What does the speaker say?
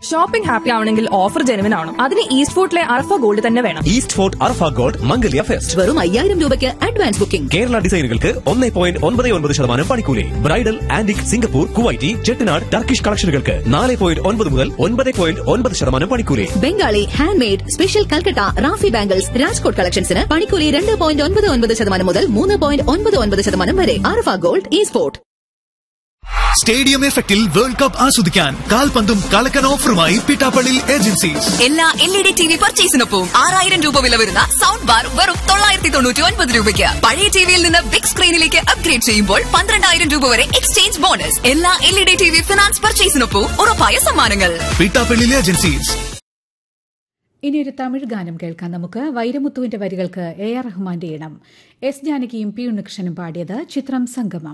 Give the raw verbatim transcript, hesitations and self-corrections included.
Shopping happy ആവണമെങ്കിൽ offer genuine ആണ്. അതിന് ഈസ്റ്റ് ഫോർട്ടിലെ അർഫ ഗോൾഡ് തന്നെ വേണം. ഈസ്റ്റ് ഫോർട്ട് അർഫ ഗോൾഡ് മംഗല്യ ഫെസ്റ്റ്. വെറും അയ്യായിരം രൂപയ്ക്ക് അഡ്വാൻസ് ബുക്കിംഗ്. കേരള ഡിസൈനുകൾക്ക് ഒന്ന് പോയിന്റ് ഒൻപത് ഒൻപത് ശതമാനം പണിക്കൂലി. Bridal, antique, Singapore, Kuwaiti, Chettinad, Turkish കളക്ഷനുകൾക്ക് നാല് പോയിന്റ് ഒൻപത് മുതൽ ഒൻപത് പോയിന്റ് ഒൻപത് ശതമാനം പണിക്കൂലി. Bengali, hand made, special Calcutta, Rafi bangles, Rajkot കളക്ഷൻസിന് പണിക്കൂലി രണ്ട് പോയിന്റ് ഒൻപത് ഒൻപത് ശതമാനം മുതൽ മൂന്ന് പോയിന്റ് ഒൻപത് ഒൻപത് ശതമാനം വരെ. Arfa gold east fort. Stadium എഫക്റ്റിൽ വേൾഡ് കപ്പ് ആസ്വദിക്കാൻ കാൽപന്തും കളക്കൻ ഓഫറുമായി പിട്ടാപ്പള്ളി ഏജൻസീസ്. എല്ലാ L E D T V പർച്ചേസിനൊപ്പം ആറായിരം രൂപ വില വരുന്ന സൗണ്ട് ബാർ വെറും തൊള്ളായിരത്തി തൊണ്ണൂറ്റി ഒൻപത് രൂപയ്ക്ക്. പഴയ ടിവിയിൽ നിന്ന് ബിഗ് സ്ക്രീനിലേക്ക് അപ്ഗ്രേഡ് ചെയ്യുമ്പോൾ പന്ത്രണ്ടായിരം രൂപ വരെ എക്സ്ചേഞ്ച് ബോണസ്. എല്ലാ L E D T V finance പർച്ചേസിനൊപ്പം ഉറപ്പായ സമ്മാനങ്ങൾ. പിട്ടാപ്പള്ളി ഏജൻസീസ്. ഇനി ഒരു തമിഴ് ഗാനം കേൾക്കാം നമുക്ക്. വൈരമുത്തുവിന്റെ വരികൾക്ക് എ ആർ റഹ്മാന്റെ ഇണം. എസ് ജാനകിയും പി ഉണ്ണികൃഷ്ണനും പാടിയത്. ചിത്രം സംഗമം.